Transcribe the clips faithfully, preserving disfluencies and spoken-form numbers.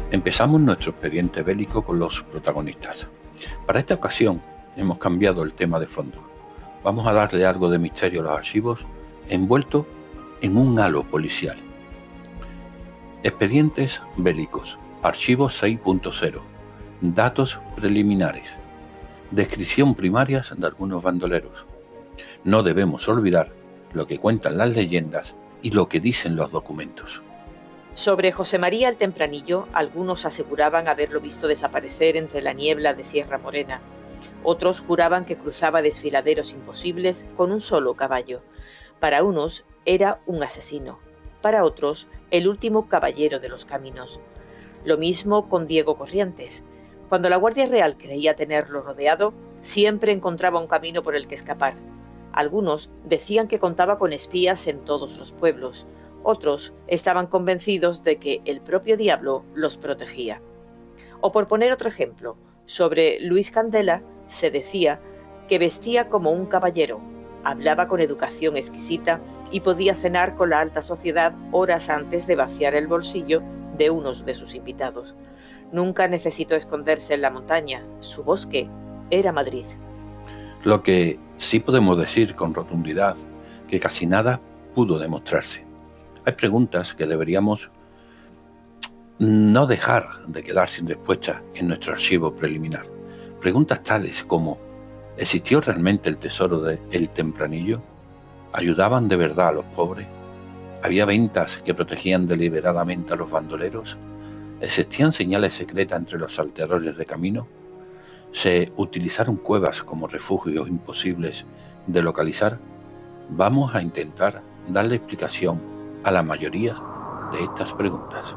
Empezamos nuestro expediente bélico con los protagonistas. Para esta ocasión hemos cambiado el tema de fondo. Vamos a darle algo de misterio a los archivos envuelto en un halo policial. Expedientes bélicos, archivo seis punto cero, datos preliminares, descripción primaria de algunos bandoleros. No debemos olvidar lo que cuentan las leyendas y lo que dicen los documentos. Sobre José María el Tempranillo, algunos aseguraban haberlo visto desaparecer entre la niebla de Sierra Morena. Otros juraban que cruzaba desfiladeros imposibles con un solo caballo. Para unos era un asesino, para otros el último caballero de los caminos. Lo mismo con Diego Corrientes. Cuando la Guardia Real creía tenerlo rodeado, siempre encontraba un camino por el que escapar. Algunos decían que contaba con espías en todos los pueblos. Otros estaban convencidos de que el propio diablo los protegía. O por poner otro ejemplo, sobre Luis Candela se decía que vestía como un caballero, hablaba con educación exquisita y podía cenar con la alta sociedad horas antes de vaciar el bolsillo de unos de sus invitados. Nunca necesitó esconderse en la montaña, su bosque era Madrid. Lo que sí podemos decir con rotundidad, que casi nada pudo demostrarse. Hay preguntas que deberíamos no dejar de quedar sin respuesta en nuestro archivo preliminar. Preguntas tales como: ¿existió realmente el tesoro de El Tempranillo? ¿Ayudaban de verdad a los pobres? ¿Había ventas que protegían deliberadamente a los bandoleros? ¿Existían señales secretas entre los salteadores de camino? ¿Se utilizaron cuevas como refugios imposibles de localizar? Vamos a intentar darle explicación a la mayoría de estas preguntas.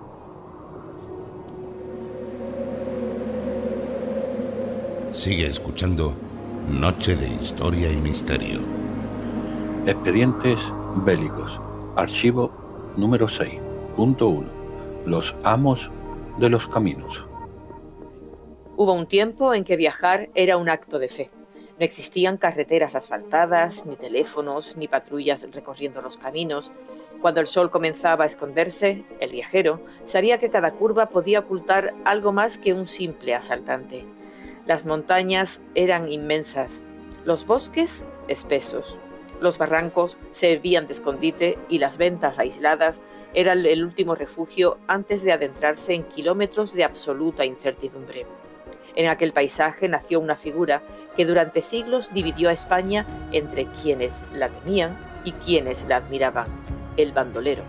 Sigue escuchando Noche de Historia y Misterio. Expedientes bélicos, archivo número seis punto uno. Los amos de los caminos. Hubo un tiempo en que viajar era un acto de fe. No existían carreteras asfaltadas, ni teléfonos, ni patrullas recorriendo los caminos. Cuando el sol comenzaba a esconderse, el viajero sabía que cada curva podía ocultar algo más que un simple asaltante. Las montañas eran inmensas, los bosques espesos, los barrancos servían de escondite y las ventas aisladas eran el último refugio antes de adentrarse en kilómetros de absoluta incertidumbre. En aquel paisaje nació una figura que durante siglos dividió a España entre quienes la temían y quienes la admiraban: el bandolero.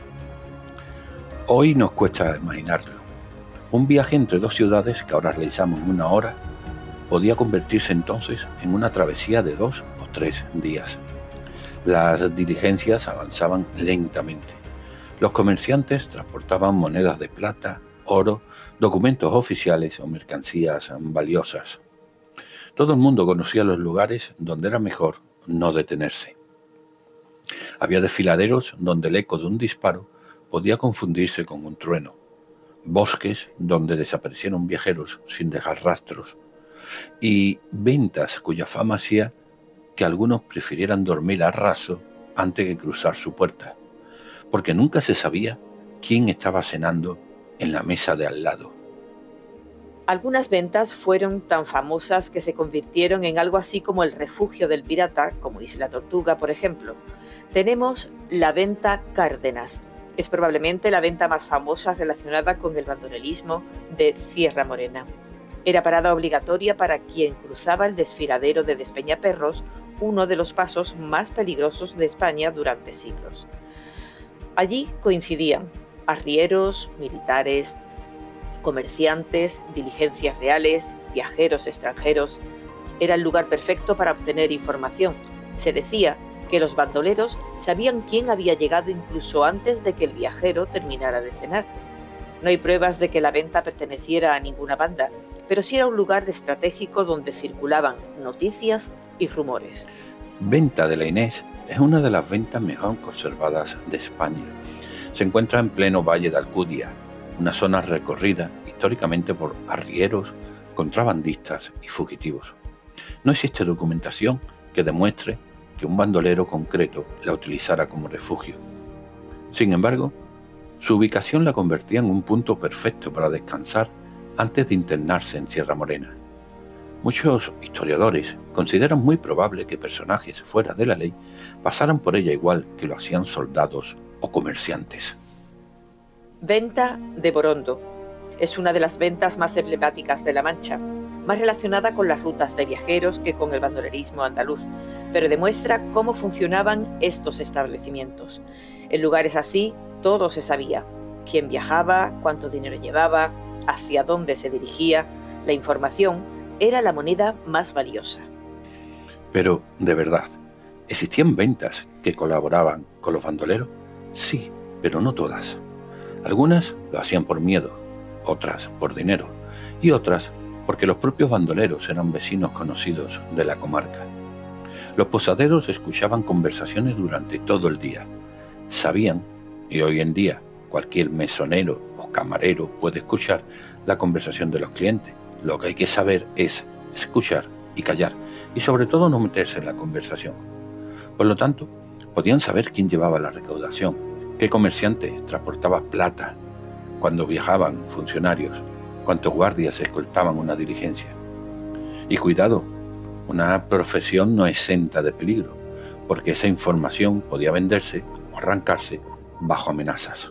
Hoy nos cuesta imaginarlo. Un viaje entre dos ciudades que ahora realizamos en una hora podía convertirse entonces en una travesía de dos o tres días. Las diligencias avanzaban lentamente. Los comerciantes transportaban monedas de plata, oro, documentos oficiales o mercancías valiosas. Todo el mundo conocía los lugares donde era mejor no detenerse. Había desfiladeros donde el eco de un disparo podía confundirse con un trueno, bosques donde desaparecieron viajeros sin dejar rastros, y ventas cuya fama hacía que algunos prefirieran dormir a raso antes que cruzar su puerta, porque nunca se sabía quién estaba cenando en la mesa de al lado. Algunas ventas fueron tan famosas que se convirtieron en algo así como el refugio del pirata, como Isla Tortuga, por ejemplo. Tenemos la venta Cárdenas. Es probablemente la venta más famosa relacionada con el bandolerismo de Sierra Morena. Era parada obligatoria para quien cruzaba el desfiladero de Despeñaperros, uno de los pasos más peligrosos de España durante siglos. Allí coincidían arrieros, militares, comerciantes, diligencias reales, viajeros extranjeros. Era el lugar perfecto para obtener información. Se decía que los bandoleros sabían quién había llegado incluso antes de que el viajero terminara de cenar. No hay pruebas de que la venta perteneciera a ninguna banda, pero sí era un lugar estratégico donde circulaban noticias y rumores. Venta de la Inés es una de las ventas mejor conservadas de España. Se encuentra en pleno Valle de Alcudia, una zona recorrida históricamente por arrieros, contrabandistas y fugitivos. No existe documentación que demuestre que un bandolero concreto la utilizara como refugio. Sin embargo, Su ubicación la convertía en un punto perfecto para descansar antes de internarse en Sierra Morena. Muchos historiadores consideran muy probable que personajes fuera de la ley pasaran por ella igual que lo hacían soldados o comerciantes. Venta de Borondo es una de las ventas más emblemáticas de La Mancha, más relacionada con las rutas de viajeros que con el bandolerismo andaluz, pero demuestra cómo funcionaban estos establecimientos. En lugares así, todo se sabía: quién viajaba, cuánto dinero llevaba, hacia dónde se dirigía. La información era la moneda más valiosa. Pero, de verdad, ¿existían ventas que colaboraban con los bandoleros? Sí, pero no todas. Algunas lo hacían por miedo, otras por dinero y otras porque los propios bandoleros eran vecinos conocidos de la comarca. Los posaderos escuchaban conversaciones durante todo el día. Sabían, y hoy en día cualquier mesonero o camarero puede escuchar la conversación de los clientes. Lo que hay que saber es escuchar y callar, y sobre todo no meterse en la conversación. Por lo tanto, podían saber quién llevaba la recaudación, qué comerciante transportaba plata, cuando viajaban funcionarios, cuántos guardias escoltaban una diligencia. Y cuidado, una profesión no exenta de peligro, porque esa información podía venderse o arrancarse bajo amenazas.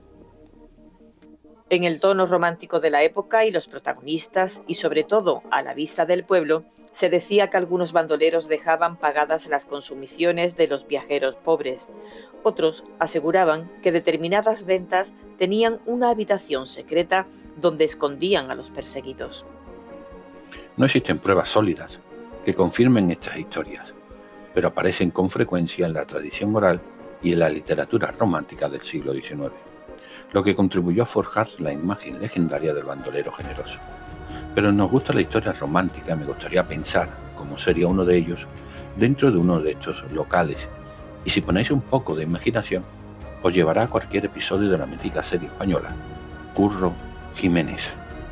En el tono romántico de la época y los protagonistas, y sobre todo a la vista del pueblo, se decía que algunos bandoleros dejaban pagadas las consumiciones de los viajeros pobres. Otros aseguraban que determinadas ventas tenían una habitación secreta donde escondían a los perseguidos. No existen pruebas sólidas que confirmen estas historias, pero aparecen con frecuencia en la tradición oral y en la literatura romántica del siglo diecinueve. Lo que contribuyó a forjar la imagen legendaria del bandolero generoso. Pero nos gusta la historia romántica, me gustaría pensar cómo sería uno de ellos dentro de uno de estos locales, y si ponéis un poco de imaginación, os llevará a cualquier episodio de la mítica serie española, Curro Jiménez.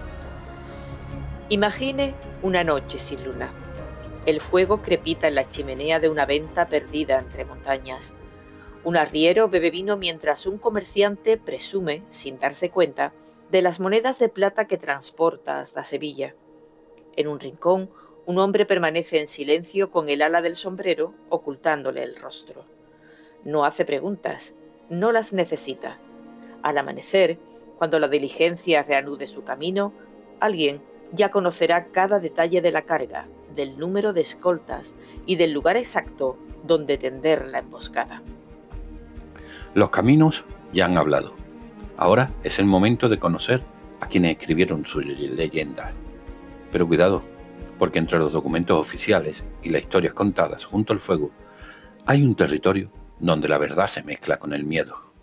Imagine una noche sin luna. El fuego crepita en la chimenea de una venta perdida entre montañas. Un arriero bebe vino mientras un comerciante presume, sin darse cuenta, de las monedas de plata que transporta hasta Sevilla. En un rincón, un hombre permanece en silencio con el ala del sombrero ocultándole el rostro. No hace preguntas, no las necesita. Al amanecer, cuando la diligencia reanude su camino, alguien ya conocerá cada detalle de la carga, del número de escoltas y del lugar exacto donde tender la emboscada. Los caminos ya han hablado. Ahora es el momento de conocer a quienes escribieron su leyenda. Pero cuidado, porque entre los documentos oficiales y las historias contadas junto al fuego, hay un territorio donde la verdad se mezcla con el miedo.